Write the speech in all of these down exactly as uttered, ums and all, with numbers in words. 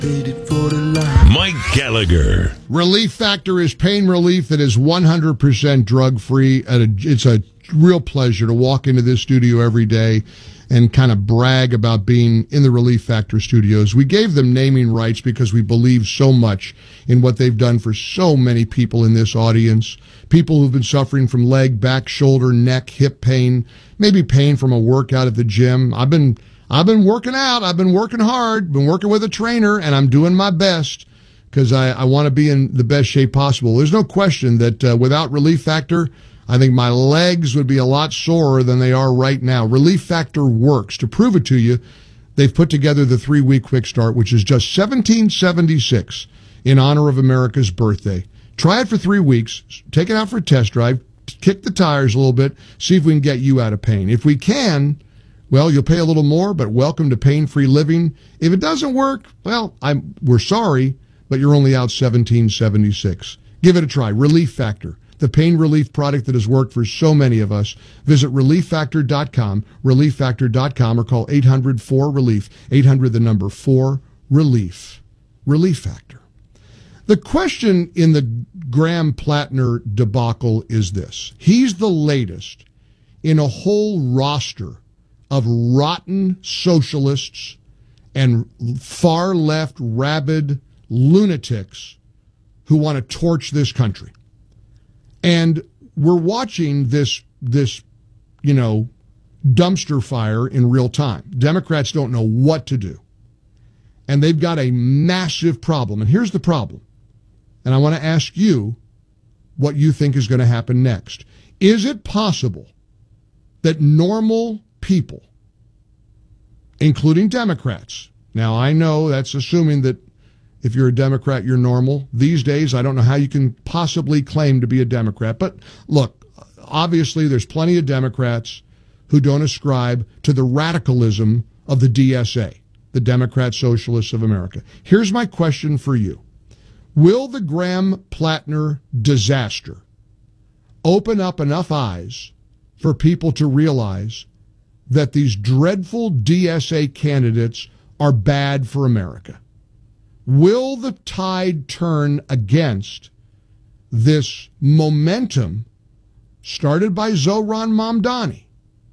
Mike Gallagher. Relief Factor is pain relief that is one hundred percent drug-free. And it's a real pleasure to walk into this studio every day and kind of brag about being in the Relief Factor studios. We gave them naming rights because we believe so much in what they've done for so many people in this audience. People who've been suffering from leg, back, shoulder, neck, hip pain, maybe pain from a workout at the gym. I've been I've been working out. I've been working hard, been working with a trainer, and I'm doing my best because I, I want to be in the best shape possible. There's no question that uh, without Relief Factor, I think my legs would be a lot sorer than they are right now. Relief Factor works. To prove it to you, they've put together the three-week quick start, which is just seventeen seventy-six in honor of America's birthday. Try it for three weeks. Take it out for a test drive. Kick the tires a little bit. See if we can get you out of pain. If we can, well, you'll pay a little more, but welcome to pain-free living. If it doesn't work, well, I'm, we're sorry, but you're only out seventeen seventy-six. Give it a try. Relief Factor, the pain relief product that has worked for so many of us. Visit relief factor dot com, relief factor dot com, or call eight hundred four relief, eight hundred the number four relief. Relief Factor. The question in the Graham Plattner debacle is this. He's the latest in a whole roster of rotten socialists and far-left rabid lunatics who want to torch this country. And we're watching this, this, you know, dumpster fire in real time. Democrats don't know what to do. And they've got a massive problem. And here's the problem. And I want to ask you what you think is going to happen next. Is it possible that normal people, including Democrats, now I know that's assuming that if you're a Democrat, you're normal. These days, I don't know how you can possibly claim to be a Democrat. But look, obviously there's plenty of Democrats who don't ascribe to the radicalism of the D S A, the Democrat Socialists of America. Here's my question for you. Will the Graham Plattner disaster open up enough eyes for people to realize that these dreadful D S A candidates are bad for America? Will the tide turn against this momentum started by Zohran Mamdani?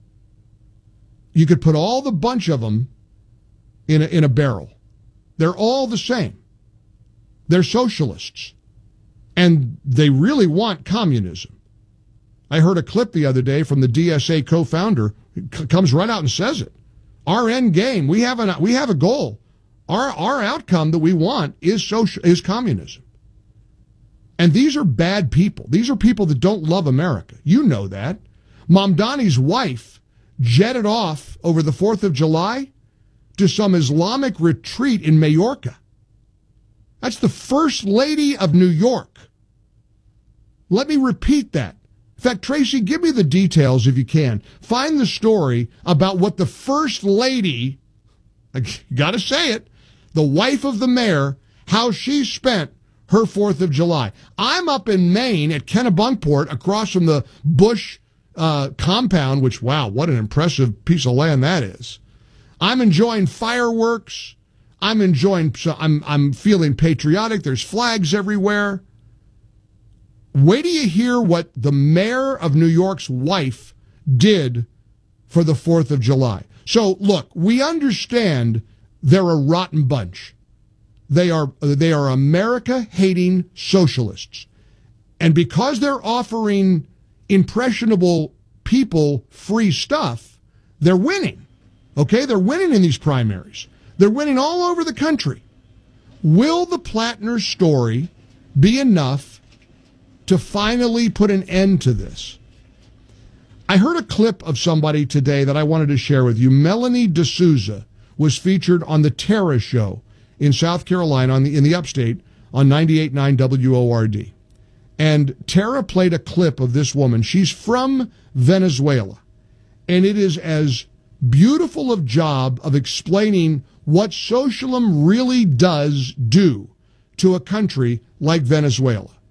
You could put all the bunch of them in a, in a barrel. They're all the same. They're socialists. And they really want communism. I heard a clip the other day from the D S A co-founder. C- comes right out and says it. Our end game, we have, an, we have a goal. Our our outcome that we want is social is communism. And these are bad people. These are people that don't love America. You know that. Mamdani's wife jetted off over the fourth of July to some Islamic retreat in Majorca. That's the First Lady of New York. Let me repeat that. In fact, Tracy, give me the details if you can. Find the story about what the First Lady, I gotta say it, the wife of the mayor, how she spent her fourth of July. I'm up in Maine at Kennebunkport across from the Bush uh, compound, which, wow, what an impressive piece of land that is. I'm enjoying fireworks. I'm enjoying, so I'm, I'm feeling patriotic. There's flags everywhere. Wait till you hear what the mayor of New York's wife did for the fourth of July. So, look, we understand they're a rotten bunch. They are they are America-hating socialists. And because they're offering impressionable people free stuff, they're winning. Okay? They're winning in these primaries. They're winning all over the country. Will the Plattner story be enough to finally put an end to this? I heard a clip of somebody today that I wanted to share with you. Melanie D'Souza was featured on the Tara Show in South Carolina, on the, in the upstate, on ninety-eight point nine W O R D. And Tara played a clip of this woman. She's from Venezuela. And it is as beautiful a job of explaining what socialism really does do to a country like Venezuela.